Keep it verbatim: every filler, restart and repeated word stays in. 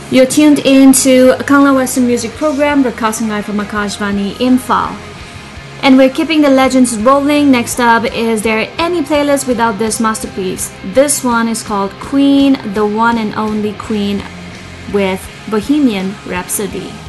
You're tuned in to Kangla Western Music Program, broadcasting live from Akashvani Imphal. And we're keeping the legends rolling. Next up, is there any playlist without this masterpiece? This one is called Queen, the one and only Queen, with Bohemian Rhapsody.